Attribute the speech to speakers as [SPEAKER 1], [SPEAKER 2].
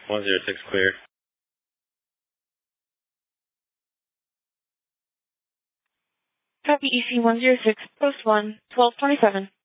[SPEAKER 1] 106 clear.
[SPEAKER 2] Copy EC 106, post 1, 1227.